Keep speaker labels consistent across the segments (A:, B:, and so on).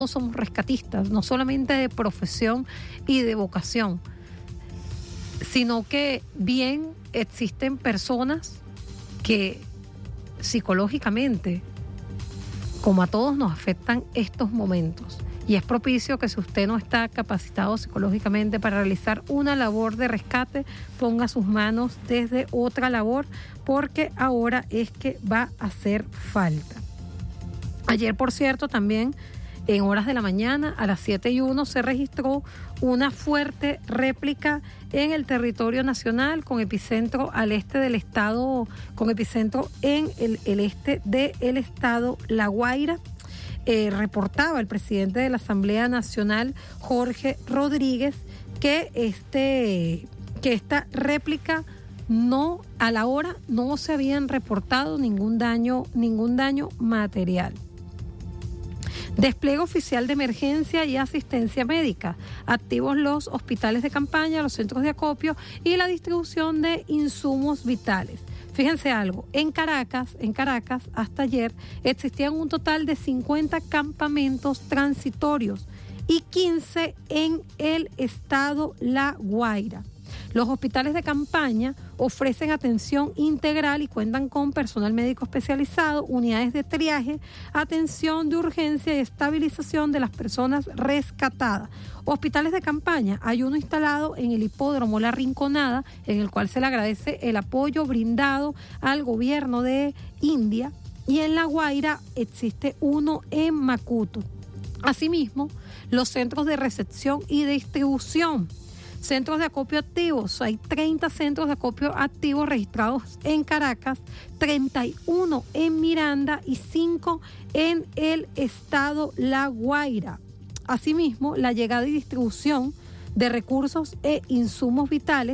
A: somos rescatistas, no solamente de profesión y de vocación, sino que bien existen personas que psicológicamente, como a todos, nos afectan estos momentos. Y es propicio que si usted no está capacitado psicológicamente para realizar una labor de rescate, ponga sus manos desde otra labor, porque ahora es que va a hacer falta. Ayer, por cierto, también en horas de la mañana, a las 7:01, se registró una fuerte réplica en el territorio nacional con epicentro al este del estado, con epicentro en el este del estado La Guaira. Reportaba el presidente de la Asamblea Nacional, Jorge Rodríguez, que esta réplica a la hora no se habían reportado ningún daño material. Despliegue oficial de emergencia y asistencia médica, activos los hospitales de campaña, los centros de acopio y la distribución de insumos vitales. Fíjense algo, en Caracas, hasta ayer existían un total de 50 campamentos transitorios y 15 en el estado La Guaira. Los hospitales de campaña ofrecen atención integral y cuentan con personal médico especializado, unidades de triaje, atención de urgencia y estabilización de las personas rescatadas. Hospitales de campaña, hay uno instalado en el hipódromo La Rinconada, en el cual se le agradece el apoyo brindado al gobierno de India, y en La Guaira existe uno en Macuto. Asimismo, los centros de recepción y distribución. Centros de acopio activos, hay 30 centros de acopio activos registrados en Caracas, 31 en Miranda y 5 en el estado La Guaira. Asimismo, la llegada y distribución de recursos e insumos vitales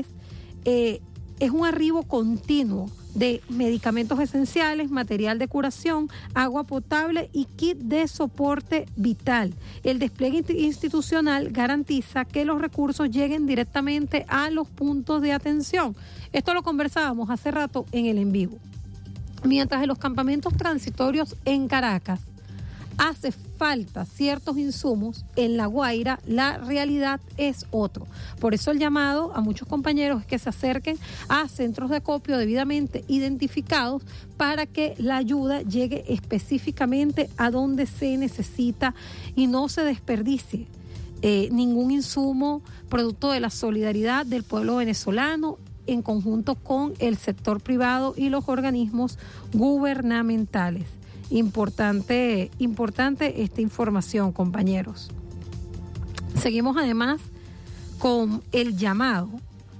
A: es un arribo continuo de medicamentos esenciales, material de curación, agua potable y kit de soporte vital. El despliegue institucional garantiza que los recursos lleguen directamente a los puntos de atención. Esto lo conversábamos hace rato en el en vivo. Mientras en los campamentos transitorios en Caracas hace falta ciertos insumos, en La Guaira la realidad es otro. Por eso el llamado a muchos compañeros es que se acerquen a centros de acopio debidamente identificados para que la ayuda llegue específicamente a donde se necesita y no se desperdicie ningún insumo producto de la solidaridad del pueblo venezolano en conjunto con el sector privado y los organismos gubernamentales. Importante esta información, compañeros. Seguimos además con el llamado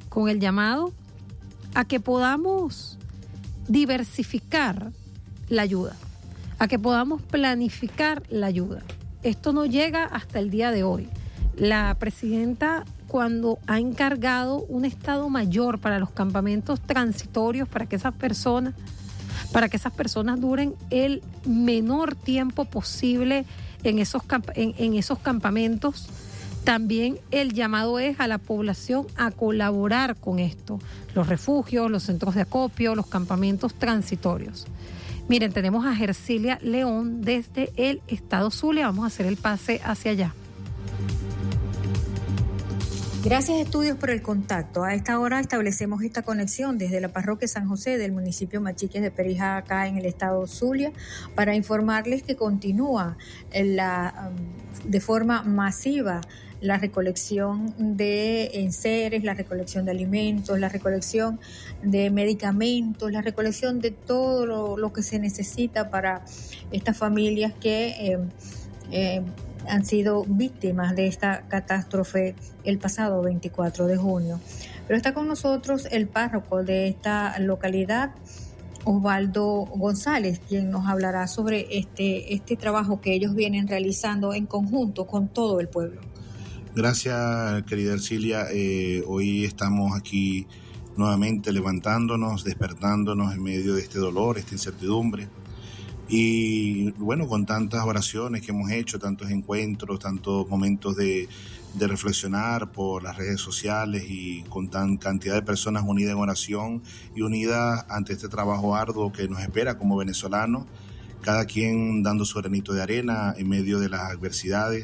A: a que podamos diversificar la ayuda, a que podamos planificar la ayuda. Esto no llega hasta el día de hoy. La presidenta, cuando ha encargado un estado mayor para los campamentos transitorios, para que esas personas duren el menor tiempo posible en esos campamentos. También el llamado es a la población a colaborar con esto, los refugios, los centros de acopio, los campamentos transitorios. Miren, tenemos a Gercilia León desde el estado Zulia, vamos a hacer el pase hacia allá.
B: Gracias, Estudios, por el contacto. A esta hora establecemos esta conexión desde la parroquia San José del municipio Machiques de Perijá, acá en el estado Zulia, para informarles que continúa de forma masiva la recolección de enseres, la recolección de alimentos, la recolección de medicamentos, la recolección de todo lo que se necesita para estas familias que han sido víctimas de esta catástrofe el pasado 24 de junio. Pero está con nosotros el párroco de esta localidad, Osvaldo González, quien nos hablará sobre este trabajo que ellos vienen realizando en conjunto con todo el pueblo.
C: Gracias, querida Ercilia. Hoy estamos aquí nuevamente levantándonos, despertándonos en medio de este dolor, esta incertidumbre. Y bueno, con tantas oraciones que hemos hecho, tantos encuentros, tantos momentos de reflexionar por las redes sociales y con tan cantidad de personas unidas en oración y unidas ante este trabajo arduo que nos espera como venezolanos, cada quien dando su granito de arena en medio de las adversidades,